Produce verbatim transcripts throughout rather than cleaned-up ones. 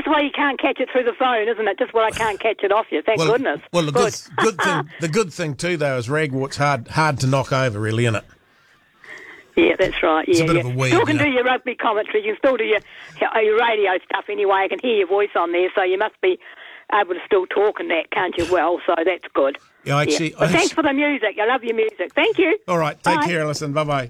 just why you can't catch it through the phone, isn't it? Just why I can't catch it off you. Thank well, goodness. Well, the good, good. good thing, the good thing too, though, is ragwort's hard, hard to knock over, really, isn't it? Yeah, that's right. Yeah, it's a bit yeah. of a weed, Still can you know? do your rugby commentary. You can still do your your radio stuff anyway. I can hear your voice on there, so you must be able to still talk and that, can't you? Well, so that's good. Yeah, actually, yeah. But I thanks actually, for the music. I love your music. Thank you. All right, take Bye. care, Alison. Bye bye.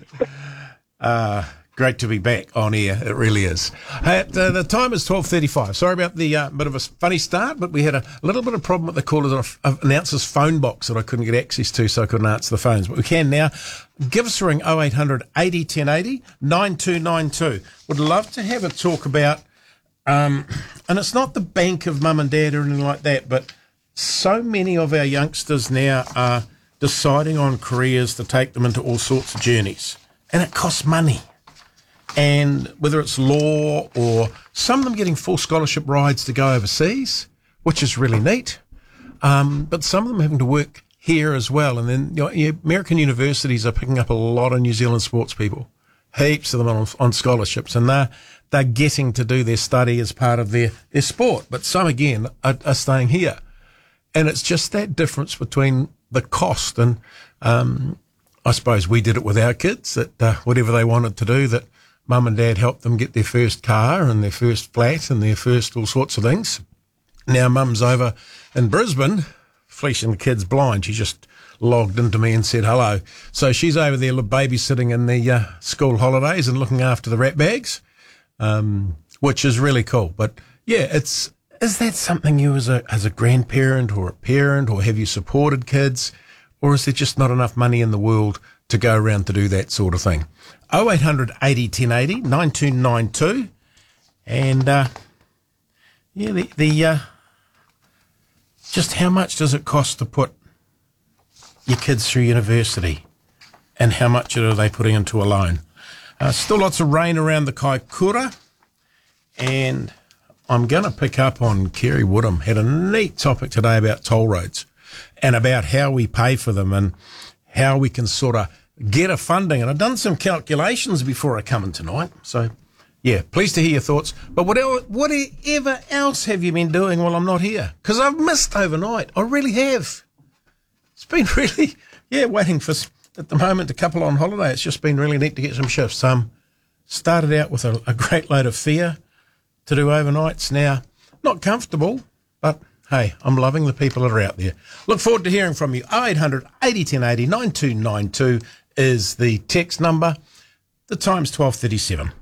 uh, great to be back on air. It really is. Hey, at, uh, the time is twelve thirty-five. Sorry about the uh, bit of a funny start, but we had a little bit of problem with the caller's uh, announcer's phone box that I couldn't get access to, so I couldn't answer the phones. But we can now. Give us a ring, oh eight hundred eighty ten eighty, nine two nine two. Would love to have a talk about, um, and it's not the bank of mum and dad or anything like that, but so many of our youngsters now are deciding on careers to take them into all sorts of journeys. And it costs money. And whether it's law or some of them getting full scholarship rides to go overseas, which is really neat. Um, but some of them having to work here as well. And then you know, American universities are picking up a lot of New Zealand sports people, heaps of them on, on scholarships, and they're, they're getting to do their study as part of their, their sport. But some, again, are, are staying here. And it's just that difference between the cost. And um, I suppose we did it with our kids, that uh, whatever they wanted to do, that mum and dad helped them get their first car and their first flat and their first all sorts of things. Now mum's over in Brisbane, fleecing the kids blind. She just logged into me and said hello. So she's over there babysitting in the uh, school holidays and looking after the rat bags, um, which is really cool. But yeah, it's, is that something you as a, as a grandparent or a parent, or have you supported kids, or is there just not enough money in the world to go around to do that sort of thing? oh eight hundred eighty ten eighty, nine two nine two. And, uh, yeah, the, the, uh, just how much does it cost to put your kids through university, and how much are they putting into a loan? Uh, still lots of rain around the Kaikoura, and I'm going to pick up on Kerry Woodham. Had a neat topic today about toll roads and about how we pay for them and how we can sort of get a funding. And I've done some calculations before I come in tonight. So, yeah, pleased to hear your thoughts. But whatever, whatever else have you been doing while I'm not here? Because I've missed overnight. I really have. It's been really, yeah, waiting for, at the moment, a couple on holiday. It's just been really neat to get some shifts. Um, started out with a, a great load of fear to do overnights. Now, not comfortable, but hey, I'm loving the people that are out there. Look forward to hearing from you. oh eight hundred eighty ten eighty, nine two nine two is the text number. The time's twelve thirty-seven.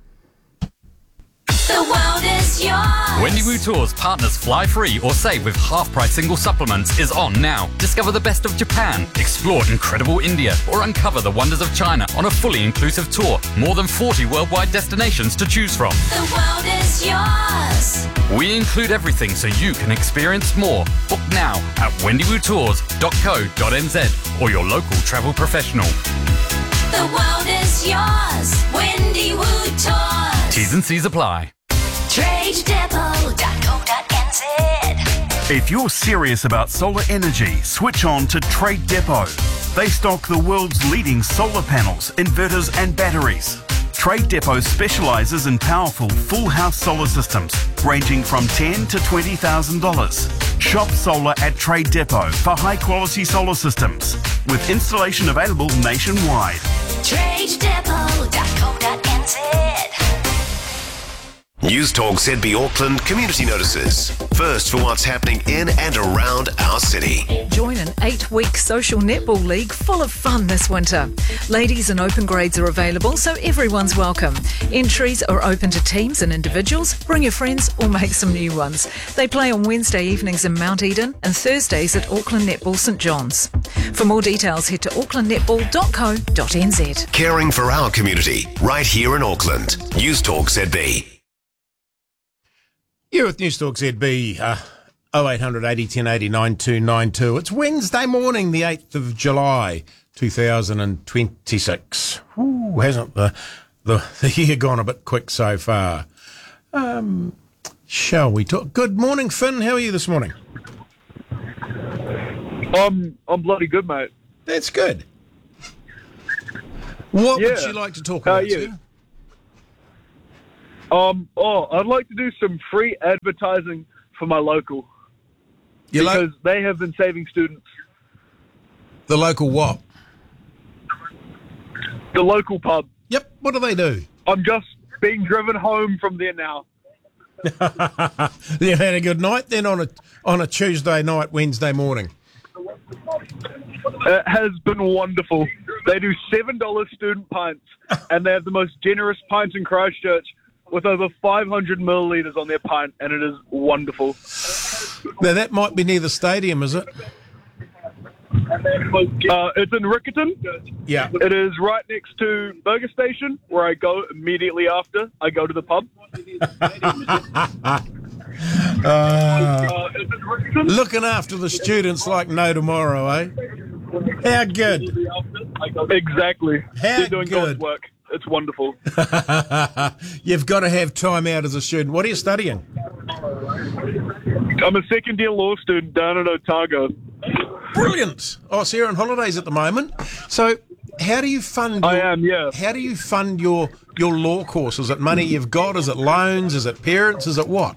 The world is yours. Wendy Woo Tours Partners Fly Free or Save with Half-Price Single Supplements is on now. Discover the best of Japan, explore incredible India, or uncover the wonders of China on a fully inclusive tour. More than forty worldwide destinations to choose from. The world is yours. We include everything so you can experience more. Book now at wendy woo tours dot co dot n z or your local travel professional. The world is yours. Wendy Woo Tours. T's and C's apply. trade depot dot co dot n z. If you're serious about solar energy, switch on to Trade Depot. They stock the world's leading solar panels, inverters and batteries. Trade Depot specialises in powerful full house solar systems ranging from ten thousand dollars to twenty thousand dollars. Shop solar at Trade Depot for high quality solar systems with installation available nationwide. trade depot dot co dot n z. News Talk Z B Auckland Community Notices. First for what's happening in and around our city. Join an eight-week social netball league full of fun this winter. Ladies and open grades are available, so everyone's welcome. Entries are open to teams and individuals. Bring your friends or make some new ones. They play on Wednesday evenings in Mount Eden and Thursdays at Auckland Netball St John's. For more details, head to auckland netball dot co dot n z. Caring for our community, right here in Auckland. News Talk Z B. You're with News Talk Z B, uh, oh eight hundred eighty ten eighty, nine two nine two. It's Wednesday morning, the eighth of July, two thousand twenty-six. Ooh, hasn't the, the, the year gone a bit quick so far? Um, shall we talk? Good morning, Finn. How are you this morning? I'm, I'm bloody good, mate. That's good. What Yeah. would you like to talk How about, are you? sir? Um, oh, I'd like to do some free advertising for my local. You because like they have been saving students. the local what? The local pub. Yep. What do they do? I'm just being driven home from there now. You had a good night then on a on a Tuesday night, Wednesday morning. It has been wonderful. They do seven dollars student pints, and they have the most generous pints in Christchurch with over five hundred millilitres on their pint, and it is wonderful. Now that might be near the stadium, is it? Uh, it's in Riccarton. Yeah. It is right next to Burger Station, where I go immediately after I go to the pub. Uh, looking after the students like no tomorrow, eh? How good. Exactly. How They're doing God's good. work. It's wonderful. You've got to have time out as a student. What are you studying? I'm a second year law student down at Otago. Brilliant. Oh, so you're on holidays at the moment. So how do you fund your, I am, yeah. How do you fund your, your law course? Is it money you've got? Is it loans? Is it parents? Is it what?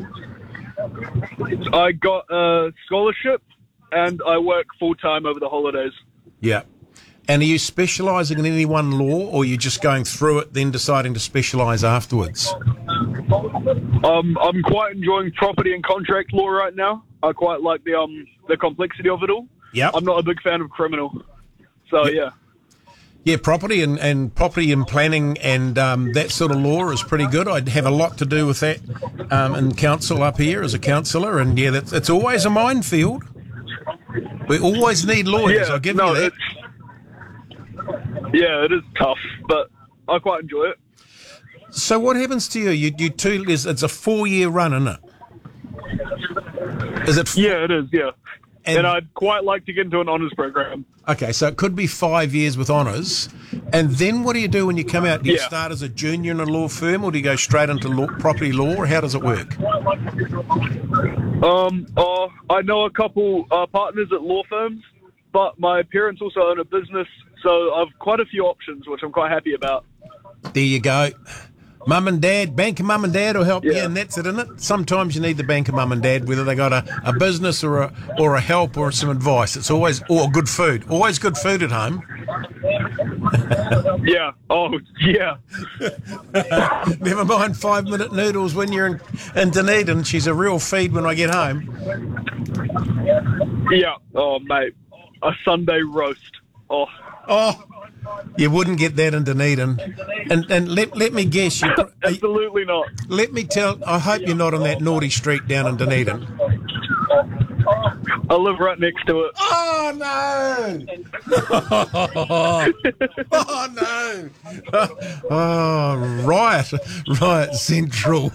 I got a scholarship and I work full time over the holidays. Yeah. And are you specialising in any one law, or are you just going through it, then deciding to specialise afterwards? Um, I'm quite enjoying property and contract law right now. I quite like the um the complexity of it all. Yeah. I'm not a big fan of criminal. So, yeah. Yeah, property and, and property and planning and um, that sort of law is pretty good. I'd have a lot to do with that um, in council up here as a councillor, and yeah, that's, it's always a minefield. We always need lawyers, Yeah, I'll give no, you that. it's- Yeah, it is tough, but I quite enjoy it. So what happens to you? You, you two, it's it's a four-year run, isn't it? Is it? F- Yeah, it is, yeah. And- And, I'd quite like to get into an honours program. Okay, so it could be five years with honours. And then what do you do when you come out? Do you Yeah. start as a junior in a law firm, or do you go straight into law, property law, or how does it work? Um, uh, I know a couple uh, partners at law firms, but my parents also own a business, so I've quite a few options, which I'm quite happy about. There you go. Mum and dad, bank of mum and dad will help you, Yeah. and that's it, isn't it? Sometimes you need the bank of mum and dad, whether they got a, a business or a or a help or some advice. It's always, or good food. Always good food at home. Yeah. Oh, yeah. Never mind five minute noodles when you're in, in Dunedin. She's a real feed when I get home. Yeah. Oh, mate. A Sunday roast. Oh, Oh, you wouldn't get that in Dunedin. And and let let me guess, you, absolutely not. let me tell, I hope you're not on that naughty street down in Dunedin. I live right next to it. Oh, no! Oh, no! Oh, riot. Riot Central.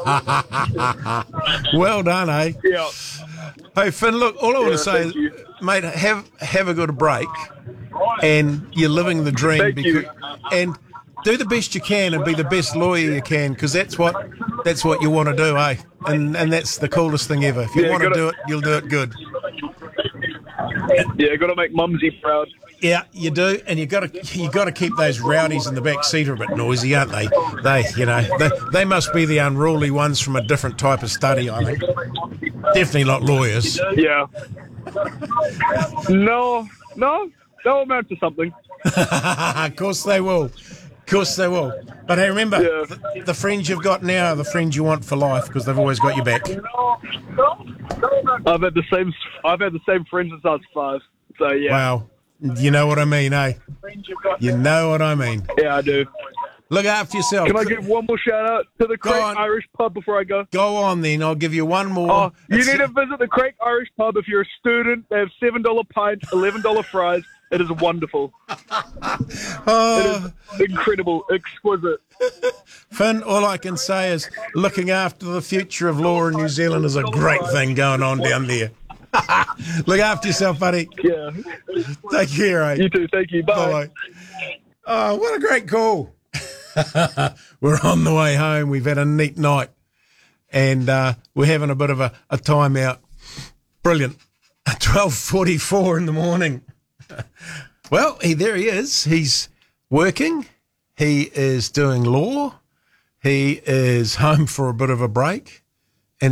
Well done, eh? Yeah. Hey, Finn, look, all I want Yeah, to say is, thank you. mate, have have a good break, and you're living the dream. Thank you. And do the best you can and be the best lawyer you can, because that's what that's what you want to do, eh? And and that's the coolest thing ever. If you Yeah, want to gotta- do it, you'll do it good. Yeah, got to make Mumsy proud. Yeah, you do, and you got to you got to keep those rowdies in the back seat a bit noisy, aren't they? They, you know, they they must be the unruly ones from a different type of study, I think. Definitely not lawyers. Yeah. No, no, they'll amount to something. Of course they will. Of course they will. But hey, remember, Yeah. the, the friends you've got now are the friends you want for life, because they've always got your back. I've had the same. I've had the same friends since I was five. So yeah. Wow. You know what I mean, eh? You know what I mean. Yeah, I do. Look after yourself. Can I give one more shout out to the Go Crake on. Irish Pub before I go? Go on then. I'll give you one more. Oh, you It's- need to visit the Crake Irish Pub if you're a student. They have seven dollar pints, eleven dollar fries. It is wonderful. Oh, Incredible, exquisite. Finn, all I can say is looking after the future of law in New Zealand is a great thing going on down there. Look after yourself, buddy. Yeah. Take care, eh? You too. Thank you. Bye. Bye. Oh, what a great call. We're on the way home. We've had a neat night, and uh, we're having a bit of a, a time out. Brilliant. twelve forty-four in the morning. Well, he, there he is. He's working. He is doing law. He is home for a bit of a break.